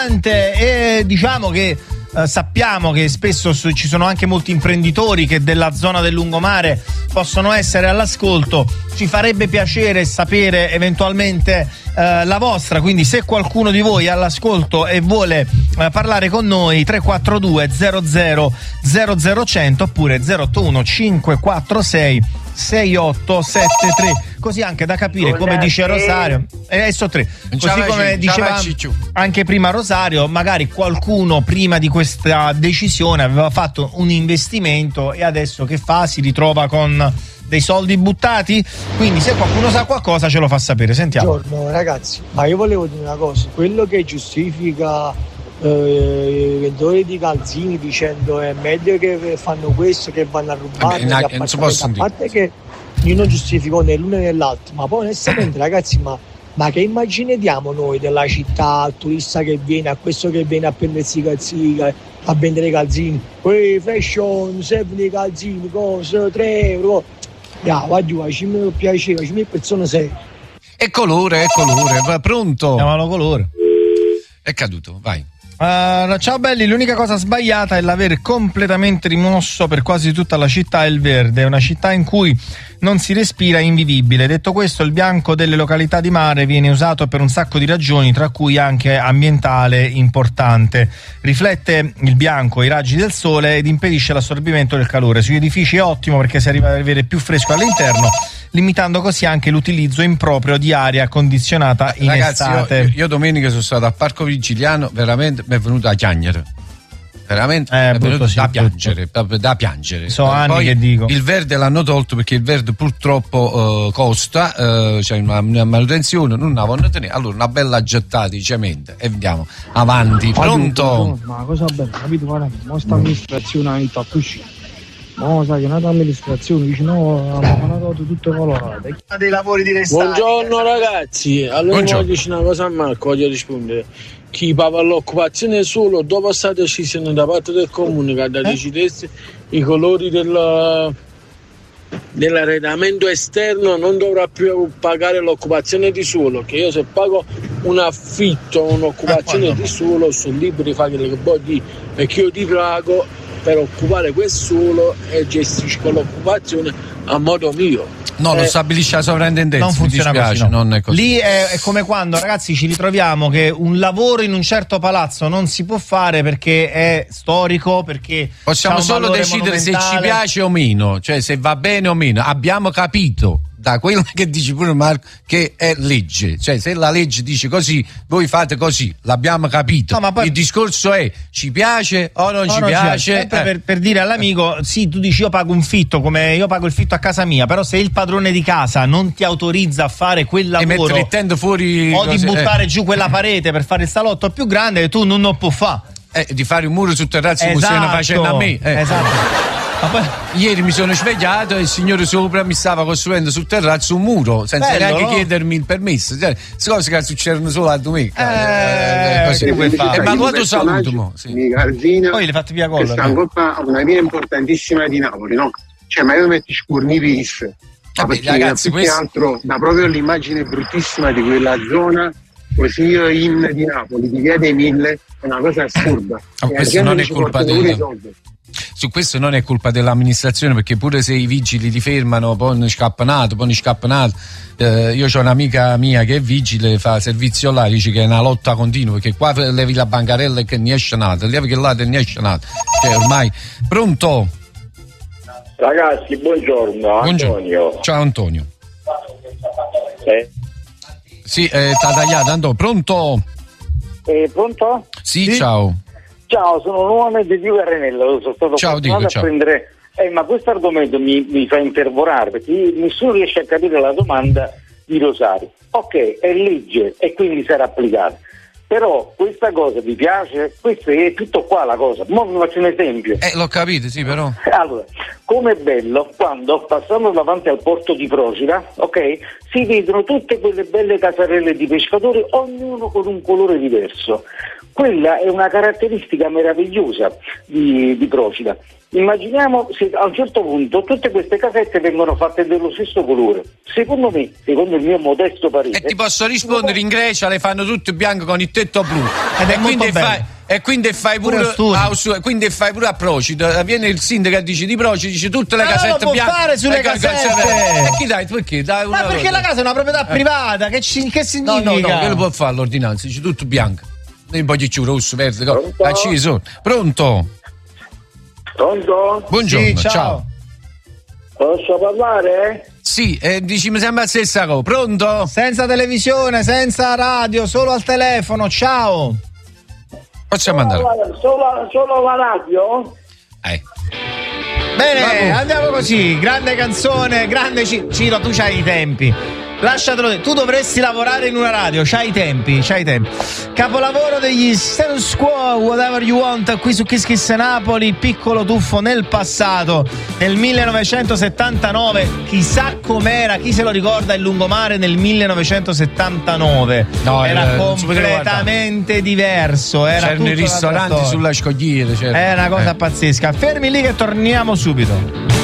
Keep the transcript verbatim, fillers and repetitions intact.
importante. E diciamo che Uh, sappiamo che spesso su, ci sono anche molti imprenditori che della zona del lungomare possono essere all'ascolto. Ci farebbe piacere sapere eventualmente uh, la vostra, quindi se qualcuno di voi è all'ascolto e vuole uh, parlare con noi, tre quattro due zero zero zero zero cento oppure zero otto uno cinque quattro sei sei otto sette tre, così anche da capire. Buonasera. Come dice Rosario, eh, so tre. Così come diceva anche prima Rosario, magari qualcuno prima di questa decisione aveva fatto un investimento e adesso che fa? Si ritrova con dei soldi buttati? Quindi se qualcuno sa qualcosa ce lo fa sapere. Sentiamo. Buongiorno ragazzi, ma io volevo dire una cosa, quello che giustifica i venditori di calzini dicendo è meglio che fanno questo che vanno a rubare, Vabbè, che a parte che io non giustifico né l'uno né l'altro, ma poi onestamente ragazzi, ma, ma che immagine diamo noi della città al turista che viene, a questo che viene a prendersi i calzini, a vendere i calzini, poi fashion, servono i calzini, cose, tre euro, yeah, guarda, ci mi piaceva, ci mi persone sei. È colore, è colore, va pronto? Chiamalo colore. È caduto, vai. Uh, ciao belli, l'unica cosa sbagliata è l'aver completamente rimosso per quasi tutta la città il verde, è una città in cui non si respira, invivibile. Detto questo, il bianco delle località di mare viene usato per un sacco di ragioni, tra cui anche ambientale importante. Riflette il bianco i raggi del sole ed impedisce l'assorbimento del calore. Sugli edifici è ottimo perché si arriva ad avere più fresco all'interno, limitando così anche l'utilizzo improprio di aria condizionata in Ragazzi, estate. Io, io domenica sono stato al Parco Vigiliano, veramente mi è venuto a piangere. Veramente eh, è venuto sì, da brutto. piangere, proprio da piangere. So eh, anni poi che dico. Il verde l'hanno tolto perché il verde purtroppo uh, costa, uh, c'è una, una manutenzione, non la vogliono tenere. Allora una bella gettata di cemento e andiamo avanti. Pronto? Ma la cosa bella, capito? Guarda, nostra amministrazione ha iniziato a uscire. No, sai che un'altra amministrazione dice no, hanno dato tutte colorate. Dei lavori di restauro. Buongiorno ragazzi, allora voglio dire una cosa a Marco, voglio rispondere. Chi paga l'occupazione solo dopo sta decisione da parte del comune che ha Eh? decidesse i colori del, dell'arredamento esterno non dovrà più pagare l'occupazione di suolo, che io se pago un affitto, un'occupazione eh, di suolo sono libero di fare quello che voglio dire, perché io ti pago per occupare quel suolo e gestisco l'occupazione a modo mio. No, lo Eh, stabilisce la sovrintendenza. Non funziona mi dispiace, così, no. non è così. Lì è, è come quando, ragazzi, ci ritroviamo che un lavoro in un certo palazzo non si può fare perché è storico, perché Possiamo c'ha un solo valore decidere se ci monumentale. piace o meno, cioè se va bene o meno. Abbiamo capito da quello che dice pure Marco che è legge, cioè se la legge dice così voi fate così, l'abbiamo capito. No, ma poi- il discorso è ci piace o non No, ci non piace, Sempre eh. per, per dire all'amico, sì, tu dici io pago un fitto, come io pago il fitto a casa mia, però se il padrone di casa non ti autorizza a fare quel e lavoro mettere il tendo fuori o di cose, buttare eh. giù quella parete per fare il salotto più grande, tu non lo può fare. Eh, di fare un muro sul terrazzo come stiano facendo a me, eh. Esatto. Ma poi- Ieri mi sono svegliato e il signore sopra mi stava costruendo sul terrazzo un muro senza Bello, neanche no? chiedermi il permesso. Cioè, queste cose che succedono solo a domenica. Eh, così. che vuoi fare? Eh, ma quando personaggi saluto mo, sì. di Garzina Poi li fatti via che gol. sta in colpa a una via importantissima di Napoli, no? Cioè, ma io metti scurni vis, ma Vabbè, perché ragazzi, più che questo- altro dà proprio l'immagine bruttissima di quella zona così in di Napoli, di via dei Mille, è una cosa assurda. Ma E la questo gente non è ci colpa porta pure del- i soldi. Su questo non è colpa dell'amministrazione, perché pure se i vigili li fermano poi ne scappanato, poi ne scappanato. Eh, io ho un'amica mia che è vigile, fa servizio là, dice che è una lotta continua, perché qua levi la bancarella e che ne esce nata, levi che là e ne esce nata. Cioè ormai. Pronto? Ragazzi, buongiorno, Buongiorno. Antonio. Ciao Antonio. Eh, Sì, eh, t'ha tagliato, Antonio. Pronto? eh, pronto? Sì, Sì. ciao. Ciao, sono nuovamente Dio Carenello, sono stato Ciao, fortunato Dico, a ciao. prendere... Eh, ma questo argomento mi, mi fa infervorare, perché nessuno riesce a capire la domanda di Rosario. Ok, è legge e quindi sarà applicata. Però questa cosa vi piace? Questo è tutto qua la cosa. Mo vi faccio un esempio. Eh, l'ho capito, sì, però. Allora, com'è bello quando, passando davanti al porto di Procida, ok, si vedono tutte quelle belle casarelle di pescatori, ognuno con un colore diverso. Quella è una caratteristica meravigliosa di, di Procida. Immaginiamo se a un certo punto tutte queste casette vengono fatte dello stesso colore. Secondo me, secondo il mio modesto parere. E ti posso rispondere, in Grecia le fanno tutte bianche con il tetto blu. Ed è e, quindi molto fai, e quindi fai pure, Pure a a, su- quindi fai pure a Procida. Viene il sindaco e dice di Procida, dice tutte le Ma casette non lo può bianche. fare sulle e ca- casette. E chi dai? Perché? Dai Ma una perché cosa. la casa è una proprietà privata? Che, ci, che No, significa? no, no, che lo può fare l'ordinanza? Dice tutto bianco. Un po' di più rosso, verde. co- Pronto? Acceso. Pronto? Pronto? Buongiorno, Sì, ciao. ciao. Posso parlare? Sì, eh, dici mi sembra la stessa cosa. Pronto? Senza televisione, senza radio, solo al telefono. Ciao. Facciamo andare. Solo, solo la radio? Eh. Bene, Bravo. andiamo così. Grande canzone, grande Ci- Ciro, tu c'hai i tempi. Lasciatelo dire. Tu dovresti lavorare in una radio, c'hai i tempi, c'hai i tempi. Capolavoro degli Status Quo, Whatever You Want, qui su Kiss Kiss Napoli, piccolo tuffo nel passato, nel millenovecentosettantanove. Chissà com'era, chi se lo ricorda il lungomare nel millenovecentosettantanove? No, era era- non si poteva completamente diverso. Era C'erano i tutta un'altra ristoranti storia. sulla scogliera. C'era. È una cosa Eh. pazzesca. Fermi lì che torniamo subito.